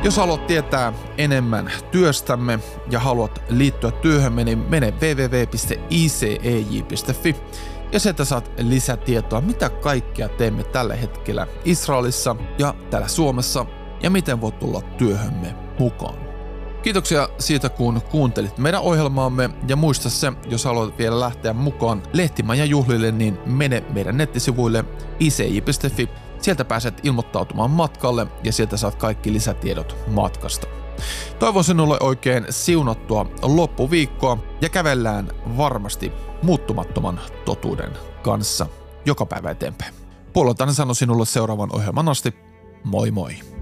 Jos haluat tietää enemmän työstämme ja haluat liittyä työhömme, niin mene www.icej.fi ja sieltä saat lisätietoa, mitä kaikkea teemme tällä hetkellä Israelissa ja täällä Suomessa ja miten voit tulla työhömme mukaan. Kiitoksia siitä, kun kuuntelit meidän ohjelmaamme ja muista se, jos haluat vielä lähteä mukaan Lehtimajan juhlille, niin mene meidän nettisivuille icj.fi. Sieltä pääset ilmoittautumaan matkalle ja sieltä saat kaikki lisätiedot matkasta. Toivon sinulle oikein siunattua loppuviikkoa ja kävellään varmasti muuttumattoman totuuden kanssa joka päivä eteenpäin. Puoleltani sanon sinulle seuraavan ohjelman asti. Moi moi!